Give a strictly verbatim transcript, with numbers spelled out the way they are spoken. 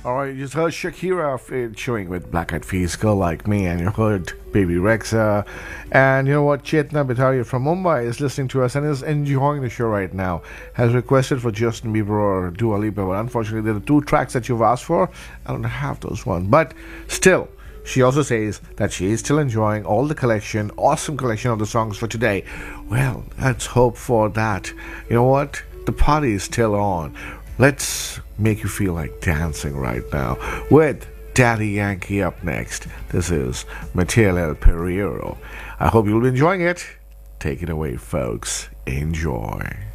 All right, you just heard Shakira featuring with Black Eyed Peas, Girl Like Me, and you heard Baby Rexa. And you know what? Chetna Bitaria from Mumbai is listening to us and is enjoying the show right now. Has requested for Justin Bieber or Dua Lipa, but unfortunately, there are two tracks that you've asked for. I don't have those ones. But still, she also says that she is still enjoying all the collection, awesome collection of the songs for today. Well, let's hope for that. You know what? The party is still on. Let's make you feel like dancing right now with Daddy Yankee up next. This is Mateo El Perriero. I hope you'll be enjoying it. Take it away, folks. Enjoy.